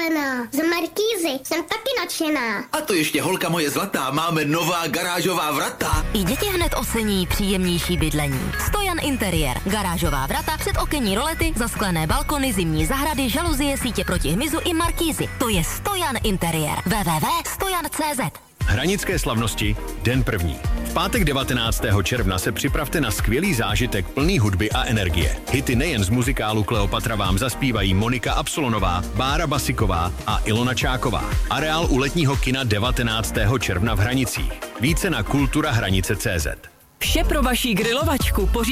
Helena, z Markízy, jsem taky nadšená. A to ještě holka moje zlatá, máme nová garážová vrata. I děti hned ocení příjemnější bydlení. Stojan Interiér. Garážová vrata, předokenní rolety, zasklené balkony, zimní zahrady, žaluzie, sítě proti hmyzu i markízy. To je Stojan Interiér. www.stojan.cz. Hranické slavnosti, den první. V pátek 19. června se připravte na skvělý zážitek plný hudby a energie. Hity nejen z muzikálu Kleopatra vám zaspívají Monika Absolonová, Bára Basiková a Ilona Čáková. Areál u letního kina 19. června v Hranicích. Více na kulturahranice.cz. Vše pro vaši grilovačku pořídí